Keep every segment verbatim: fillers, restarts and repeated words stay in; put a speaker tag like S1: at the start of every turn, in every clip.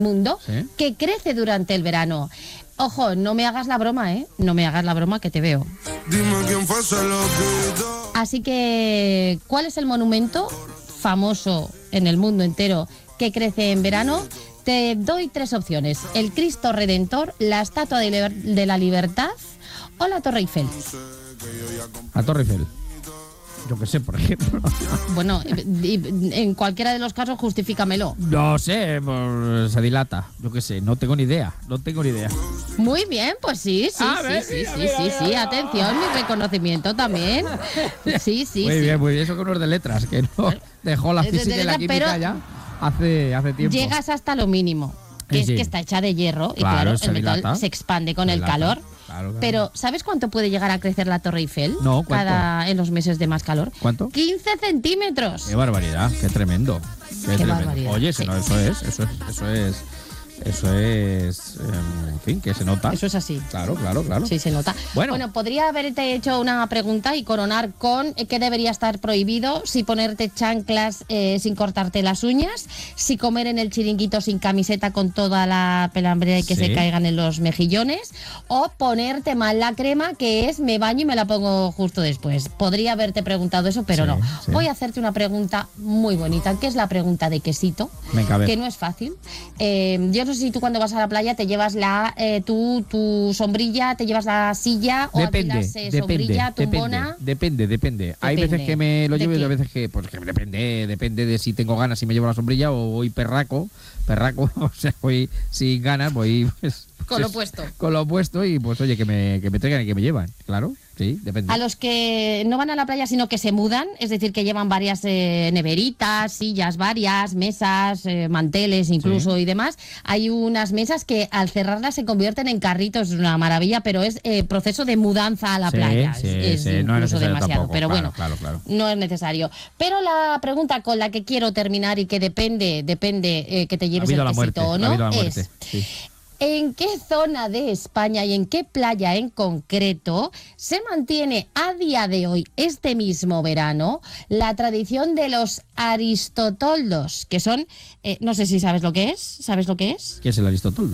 S1: mundo
S2: ¿Sí?
S1: que crece durante el verano. Ojo, no me hagas la broma, ¿eh? No me hagas la broma que te veo.
S3: Dime quién fue, se lo quitó.
S1: Así que, ¿cuál es el monumento famoso en el mundo entero que crece en verano? Te doy tres opciones: el Cristo Redentor, la Estatua de, Liber- de la Libertad o la Torre Eiffel.
S2: La Torre Eiffel. Yo qué sé, por ejemplo.
S1: Bueno, en cualquiera de los casos justifícamelo.
S2: No sé, pues, se dilata. Yo qué sé, no tengo ni idea. No tengo ni idea.
S1: Muy bien, pues sí, sí,
S2: A
S1: sí,
S2: ver,
S1: sí,
S2: mira,
S1: sí,
S2: mira,
S1: sí,
S2: mira,
S1: sí,
S2: mira.
S1: atención, mi reconocimiento también. Sí, sí,
S2: Muy
S1: sí.
S2: bien, muy bien. Eso que uno es de letras, que no dejó la
S1: Es de
S2: física y la
S1: letras,
S2: química
S1: pero
S2: ya hace, hace tiempo.
S1: Llegas hasta lo mínimo, que
S2: Sí,
S1: es
S2: sí.
S1: que está hecha de hierro y
S2: Claro,
S1: claro,
S2: se
S1: el metal
S2: dilata.
S1: se expande con
S2: Se
S1: el
S2: dilata.
S1: calor.
S2: Claro, claro.
S1: Pero, ¿sabes cuánto puede llegar a crecer la Torre Eiffel?
S2: No, ¿cuánto?
S1: Cada, en los meses de más calor.
S2: ¿Cuánto?
S1: quince centímetros.
S2: Qué barbaridad, qué tremendo. Qué, tremendo.
S1: barbaridad,
S2: Oye,
S1: sí.
S2: eso, no, eso es, eso es, eso es, eso es, eh, en fin, que se nota.
S1: Eso es así.
S2: Claro, claro, claro.
S1: Sí, se nota.
S2: Bueno.
S1: Bueno, podría haberte hecho una pregunta y coronar con qué debería estar prohibido: si ponerte chanclas eh, sin cortarte las uñas, si comer en el chiringuito sin camiseta con toda la pelambrera y que
S2: Sí.
S1: se caigan en los mejillones, o ponerte mal la crema, que es me baño y me la pongo justo después. Podría haberte preguntado eso, pero
S2: Sí,
S1: no.
S2: sí.
S1: Voy a hacerte una pregunta muy bonita, que es la pregunta de quesito,
S2: Venga, a ver.
S1: que no es fácil. Eh, yo no sé si tú cuando vas a la playa te llevas la eh, tu, tu sombrilla, te llevas la silla o
S2: Depende,
S1: alquilas eh,
S2: depende,
S1: sombrilla,
S2: depende,
S1: tumbona.
S2: depende, depende. Hay
S1: Depende.
S2: veces que me lo
S1: ¿De
S2: llevo y
S1: qué?
S2: otras veces que, pues que depende, depende de si tengo ganas, si me llevo la sombrilla o voy perraco, perraco, o sea, voy sin ganas, voy pues,
S1: Con lo
S2: pues,
S1: puesto.
S2: Con lo puesto y pues oye, que me, que me traigan y que me llevan, claro, sí, depende.
S1: A los que no van a la playa sino que se mudan, es decir, que llevan varias eh, neveritas, sillas varias, mesas, eh, manteles incluso
S2: Sí.
S1: y demás, hay unas mesas que al cerrarlas se convierten en carritos, es una maravilla, pero es eh, proceso de mudanza a la
S2: Sí,
S1: playa,
S2: sí,
S1: es, es
S2: sí, no es
S1: incluso
S2: necesario
S1: demasiado,
S2: tampoco,
S1: pero
S2: claro,
S1: bueno,
S2: claro, claro.
S1: no es necesario. Pero la pregunta con la que quiero terminar y que depende, depende eh, que te
S2: La
S1: lleves
S2: vida o
S1: el
S2: la muerte,
S1: quesito o
S2: la
S1: no,
S2: vida o la muerte,
S1: es...
S2: sí.
S1: ¿En qué zona de España y en qué playa en concreto se mantiene a día de hoy, este mismo verano, la tradición de los aristotoldos? Que son, eh, no sé si sabes lo que es, ¿sabes lo que es?
S2: ¿Qué es el Aristotoldo?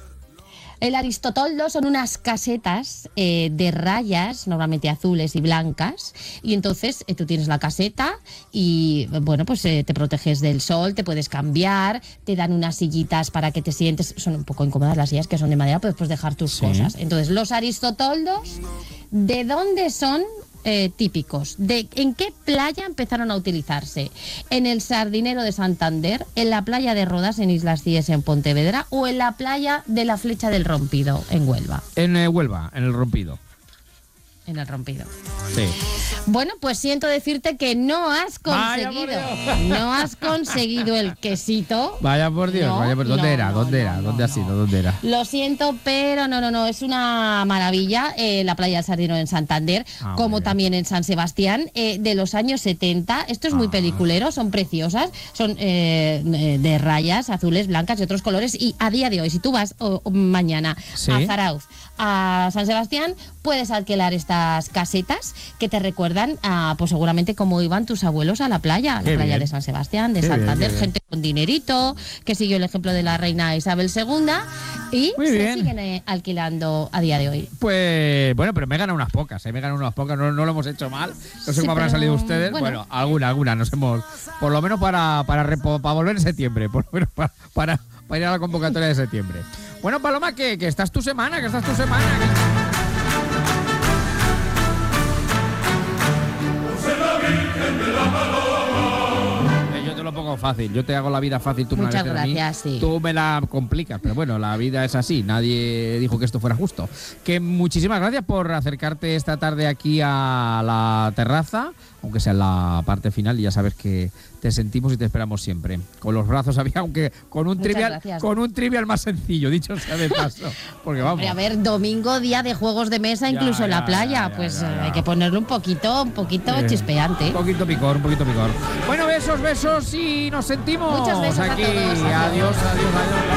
S1: El aristotoldo son unas casetas eh, de rayas, normalmente azules y blancas, y entonces eh, tú tienes la caseta y, bueno, pues eh, te proteges del sol, te puedes cambiar, te dan unas sillitas para que te sientes, son un poco incómodas las sillas que son de madera, pero puedes dejar tus
S2: Sí.
S1: cosas. Entonces, los aristotoldos, ¿de dónde son eh, típicos? ¿De en qué playa empezaron a utilizarse? ¿En el Sardinero de Santander, en la playa de Rodas en Islas Cíes en Pontevedra o en la playa de la Flecha del Rompido en Huelva?
S2: En eh, Huelva, en el Rompido.
S1: En el Rompido.
S2: Sí.
S1: Bueno, pues siento decirte que no has
S2: Vaya por
S1: conseguido,
S2: Dios.
S1: no has conseguido el quesito.
S2: Vaya por Dios,
S1: No,
S2: vaya por ¿dónde
S1: no,
S2: era?
S1: no,
S2: ¿Dónde
S1: no,
S2: era?
S1: no,
S2: ¿Dónde ha
S1: no.
S2: sido? ¿Dónde era?
S1: Lo siento, pero no, no, no, es una maravilla eh, la playa del Sardinero en Santander,
S2: Ah,
S1: como
S2: muy bien.
S1: también en San Sebastián, eh, de los años setenta. Esto es muy
S2: Ah.
S1: peliculero, son preciosas, son eh, de rayas azules, blancas y otros colores. Y a día de hoy, si tú vas o, o mañana
S2: Sí.
S1: a Zarauz, a San Sebastián, puedes alquilar estas casetas que te recuerdan a, pues seguramente cómo iban tus abuelos a la playa, a la
S2: Qué
S1: playa
S2: bien.
S1: de San Sebastián, de
S2: Qué bien,
S1: Santander,
S2: qué bien.
S1: gente con dinerito, que siguió el ejemplo de la reina Isabel segunda y
S2: Muy
S1: se
S2: bien.
S1: siguen eh, alquilando a día de hoy.
S2: Pues bueno, pero me ganan unas pocas, ¿eh? Me ganan unas pocas, no, no lo hemos hecho mal. No sé
S1: Sí,
S2: cómo habrán
S1: pero,
S2: salido ustedes.
S1: bueno.
S2: Bueno, alguna, alguna, nos hemos. Por lo menos para, para, repo- para volver en septiembre, por lo menos para, para, para ir a la convocatoria de septiembre. Bueno, Paloma, que, que estás tu semana, que estás tu semana. que- Eh, Yo te lo pongo fácil, yo te hago la vida fácil, tú me
S1: Muchas
S2: la metes a mí,
S1: gracias, sí.
S2: tú me la complicas, pero bueno, la vida es así, nadie dijo que esto fuera justo. Que muchísimas gracias por acercarte esta tarde aquí a la terraza, aunque sea en la parte final, y ya sabes que te sentimos y te esperamos siempre. Con los brazos abiertos, aunque con un
S1: Muchas
S2: trivial,
S1: gracias.
S2: con un trivial más sencillo, dicho sea de paso. Porque vamos.
S1: Hombre, a ver, domingo, día de juegos de mesa,
S2: Ya,
S1: incluso en
S2: ya,
S1: la playa,
S2: ya, ya,
S1: pues
S2: ya,
S1: eh,
S2: ya.
S1: hay que ponerle un poquito, un poquito
S2: Eh,
S1: chispeante.
S2: Un poquito picor, un poquito picor. Bueno, besos, besos y nos sentimos
S1: Muchos besos a
S2: aquí.
S1: todos, adiós.
S2: Adiós, adiós, adiós.